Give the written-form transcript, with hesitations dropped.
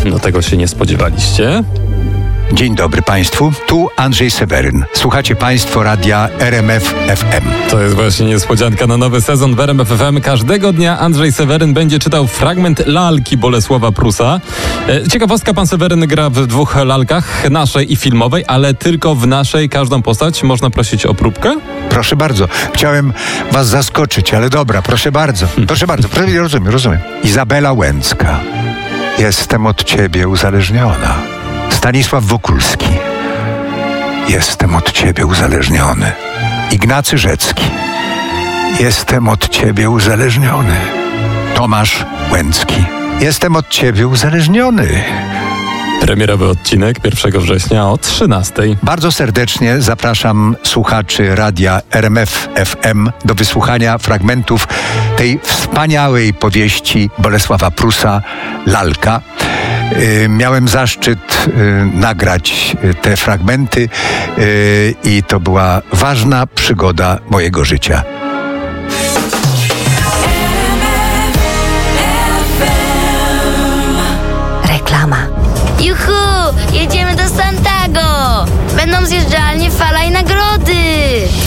No tego się nie spodziewaliście? Dzień dobry Państwu, tu Andrzej Seweryn. Słuchacie Państwo radia RMF FM. To jest właśnie niespodzianka na nowy sezon w RMF FM. Każdego dnia Andrzej Seweryn będzie czytał fragment lalki Bolesława Prusa. Ciekawostka, pan Seweryn gra w 2 lalkach, naszej i filmowej, ale tylko w naszej. Każdą postać można prosić o próbkę? Proszę bardzo, chciałem Was zaskoczyć, ale dobra, proszę bardzo. Rozumiem. Izabela Łęcka. Jestem od Ciebie uzależniona. Stanisław Wokulski. Jestem od Ciebie uzależniony. Ignacy Rzecki. Jestem od Ciebie uzależniony. Tomasz Łęcki. Jestem od Ciebie uzależniony. Premierowy odcinek 1 września o 13:00. Bardzo serdecznie zapraszam słuchaczy radia RMF FM do wysłuchania fragmentów tej wspaniałej powieści Bolesława Prusa Lalka. Miałem zaszczyt nagrać te fragmenty i to była ważna przygoda mojego życia. Reklama. Juhu! Jedziemy do Santiago! Będą zjeżdżalnie, fala i nagrody!